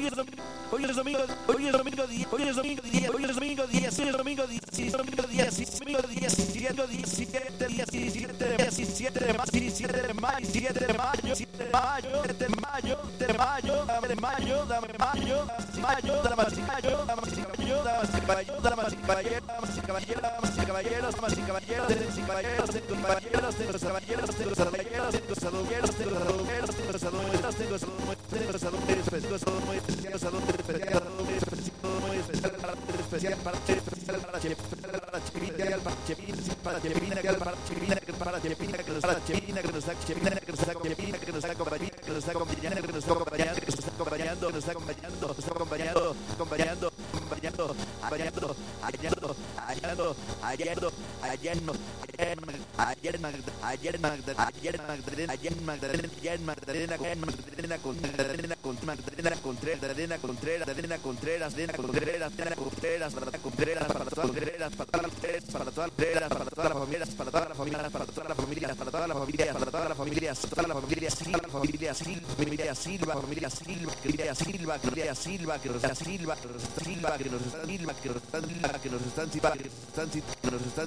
hoy es domingo 10, hoy es domingo 10, hoy es domingo 10, hoy es domingo 10, hoy es domingo 10, hoy es domingo 10, domingo 17 de mayo, 7 de mayo, 7 de mayo, 7 de mayo, 7 de mayo, 7 de mayo, dame mayo, dame mayo, mayo, dame mayo, dame caballo, dame caballo, dame caballero, dame caballero, dame caballeros, dame caballeros, tengo caballeros, tengo caballeros, tengo caballeros, tengo caballeros, tengo saduqueros, tengo saduqueros, tengo saduqueros, tengo saduqueros, tengo saduqueros, muy especial, saduqueros especial, muy especial, especial para especial para Chepina, para Chepina, para Chepina, para Chepina, para Chepina, que nos está Chepina, que nos está Chepina, que nos está Chepina, que nos está acompañando, que nos está acompañando, que nos está acompañando, que nos está acompañando, que nos está acompañando, nos está acompañando, acompañando, acompañando, acompañando, hallando, hallando, hallando, hallando, ayer para todas las familias, para todas las familias, para todas las familias, para todas las familias, para todas las familias, todas las familias, familia Silva, familia Silva, que nos está Silva, que nos están Silva, que nos están Silva, que nos están Silva, que nos están Silva, que nos están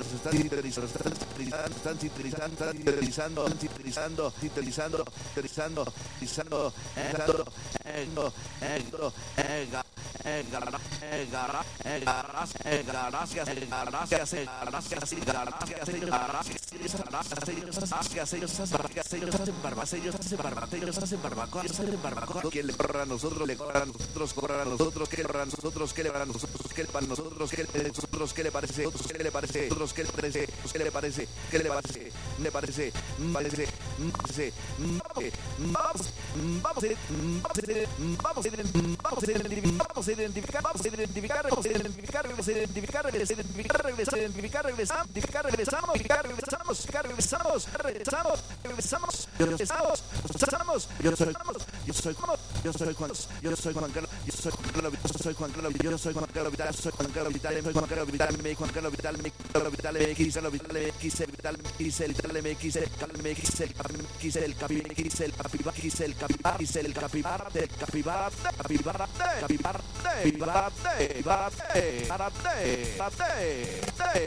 que le corra a nosotros, le corra a nosotros, corra a nosotros, que le corra a nosotros, que le corra a nosotros, que le para nosotros, que nosotros, que le parece, otros que le parece, otros que le parece, que le parece, que le parece, le parece, parece, yo soy Juan Carlos, yo soy Juan Carlos Vital, soy Juan Carlos Vital, soy Juan Carlos Vital, soy Juan Carlos Vital, soy Juan Carlos Vital, Juan Carlos Vital, Juan Carlos Vital, capibara,